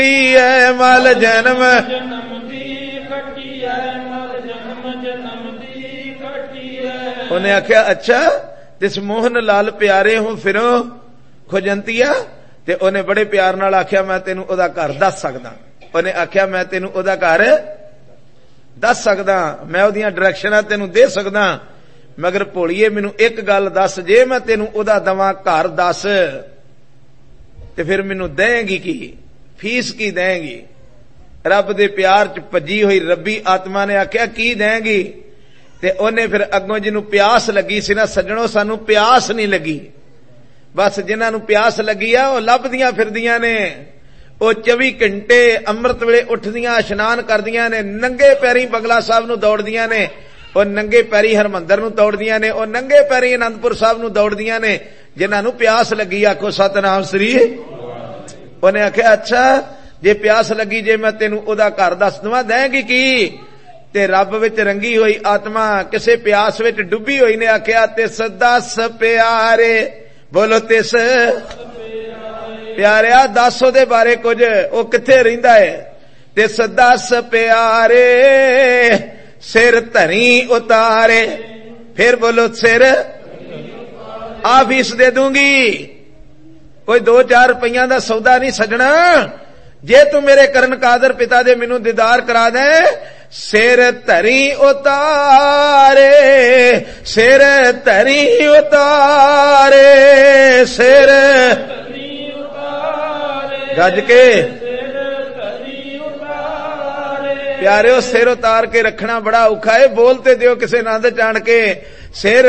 मल जन्म उन्हें आख्या अच्छा तिस मोहन लाल प्यारे हूं फिरो खुजंतिया ते उन्हें बड़े प्यार नाल आख्या मैं तेनू ओदा घर दस सकदा। उन्हें आख्या मैं तेनू ओदा घर दस सकदा, मैं ओदियां डायरेक्शनां तेनू दे सकदा, मगर भोलिए मैनू एक गल दस, जे मैं तेनू ओदा दवां घर दस ते फिर मैनू देंगी की, फीस की देंगी? रब दे प्यार च भजी हुई रब्बी आत्मा ने आख्या की देंगी? ते ओने फिर अगों जिन्हों प्यास लगी सी ना सज्जणों, सानू प्यास नहीं लगी, बस जिन्हां नू प्यास लगी आ ओह लभदियां फिरदियां ने, ਉਹ 24 घंटे ਅੰਮ੍ਰਿਤ ਵੇਲੇ ਉੱਠਦੀਆਂ ਇਸ਼ਨਾਨ ਕਰਦੀਆਂ ਨੇ, ਨੰਗੇ ਪੈਰੀ ਬੰਗਲਾ ਸਾਹਿਬ ਨੂੰ ਦੌੜਦੀਆਂ ਨੇ, ਉਹ ਨੰਗੇ ਪੈਰੀ ਹਰਮੰਦਰ ਨੂੰ ਦੌੜਦੀਆਂ ਨੇ, ਉਹ ਨੰਗੇ ਪੈਰੀ ਅਨੰਦਪੁਰ ਸਾਹਿਬ ਨੂੰ ਦੌੜਦੀਆਂ ਨੇ, ਜਿਨ੍ਹਾਂ ਨੂੰ ਪਿਆਸ ਲੱਗੀ। ਆਖੋ ਸਤਨਾਮ ਸ੍ਰੀ। ਉਹਨੇ ਆਖਿਆ ਅੱਛਾ ਜੇ ਪਿਆਸ ਲੱਗੀ, ਜੇ ਮੈਂ ਤੈਨੂੰ ਉਹਦਾ ਘਰ ਦੱਸ ਦਵਾਂ ਦੇਂਗੀ ਕੀ? ਤੇ ਰੱਬ ਵਿੱਚ ਰੰਗੀ ਹੋਈ ਆਤਮਾ ਕਿਸੇ ਪਿਆਸ ਵਿੱਚ ਡੁੱਬੀ ਹੋਈ ਨੇ ਆਖਿਆ ਤਿਸ ਦਸ ਪਿਆਰੇ, ਬੋਲੋ ਤਿਸ प्यारिया दस ओदे बारे कुछ, ओ किथे रहिंदा है? तिस दस प्यारे सिर धरी उतारे, फिर बोलो सिर आ फीस दे दूंगी, कोई 2-4 रुपया दा सौदा नहीं सजना, जे तू मेरे करन कादर पिता दे मैनू दीदार करा दे, सिर धरी उतारे, सिर धरी उतारे, सिर गज के प्यारे सिर उतार के रखना बड़ा औखा है, बोलते दियो किसे नंद चाण के सिर